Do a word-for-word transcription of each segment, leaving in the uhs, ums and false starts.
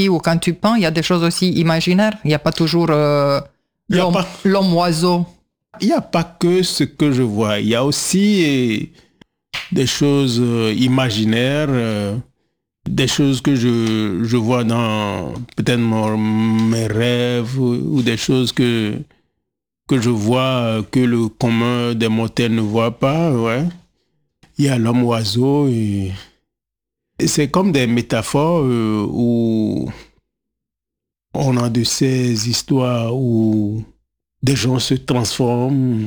Ou quand tu peins, il y a des choses aussi imaginaires. Il n'y a pas toujours euh, l'homme, pas... l'homme oiseau. Il n'y a pas que ce que je vois. Il y a aussi euh, des choses euh, imaginaires, euh, des choses que je, je vois dans peut-être mon, mes rêves ou, ou des choses que, que je vois que le commun des mortels ne voit pas. Ouais. Il y a l'homme oiseau et, et c'est comme des métaphores euh, où on a de ces histoires où des gens se transforment,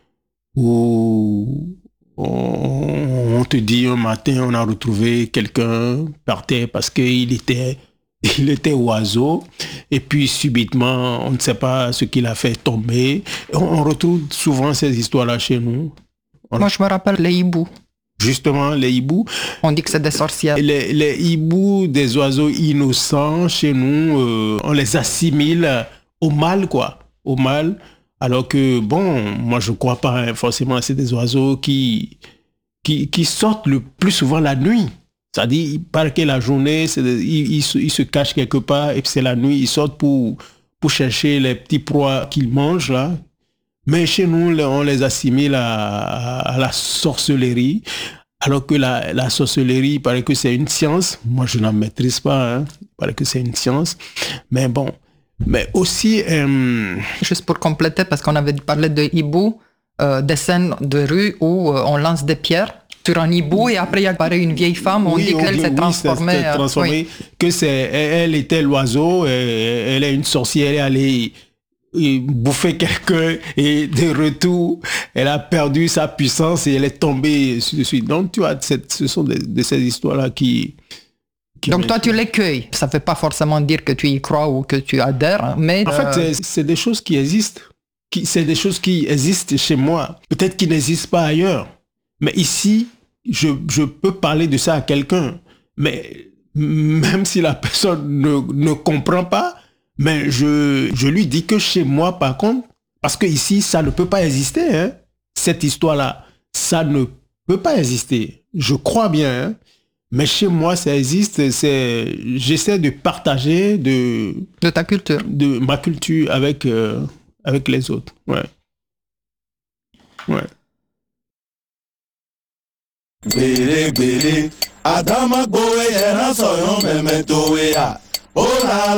où on, on te dit un matin on a retrouvé quelqu'un par terre parce qu'il était, il était oiseau et puis subitement on ne sait pas ce qu'il a fait tomber. On, on retrouve souvent ces histoires-là chez nous. On... Moi je me rappelle les hiboux. Justement, les hiboux. On dit que c'est des sorcières. Les, les hiboux, des oiseaux innocents, chez nous, euh, on les assimile au mal, quoi. Au mal. Alors que, bon, moi, je ne crois pas hein, forcément, c'est des oiseaux qui, qui, qui sortent le plus souvent la nuit. C'est-à-dire, il paraît que la journée, c'est des, ils, ils, se, ils se cachent quelque part et puis c'est la nuit, ils sortent pour, pour chercher les petits proies qu'ils mangent, là. Mais chez nous, on les assimile à, à la sorcellerie, alors que la, la sorcellerie, il paraît que c'est une science. Moi, je n'en maîtrise pas. Hein. Il paraît que c'est une science. Mais bon, mais aussi... Euh... Juste pour compléter, parce qu'on avait parlé de hibou, euh, des scènes de rue où euh, on lance des pierres sur un hibou et après il apparaît une vieille femme, on oui, dit qu'elle oui, s'est transformée. Oui, transformée, euh, oui. Que c'est, elle était l'oiseau, elle est une sorcière, elle est allée... et bouffer quelqu'un et de retour elle a perdu sa puissance et elle est tombée sur dessus. Donc tu vois, cette, ce sont des, de ces histoires là qui, qui donc toi tu les cueilles, ça ne veut pas forcément dire que tu y crois ou que tu adhères, mais en euh... fait c'est, c'est des choses qui existent qui, c'est des choses qui existent chez moi, peut-être qui n'existent pas ailleurs, mais ici je, je peux parler de ça à quelqu'un, mais même si la personne ne, ne comprend pas, mais je, je lui dis que chez moi, par contre, parce que ici, ça ne peut pas exister, hein, cette histoire-là, ça ne peut pas exister. Je crois bien, hein, mais chez moi, ça existe. C'est, j'essaie de partager de, de ta culture, de ma culture avec, euh, avec les autres. Ouais. Ouais. Bele, bele, Adama Boé, Ransoyon, Memento, Ea. Oh là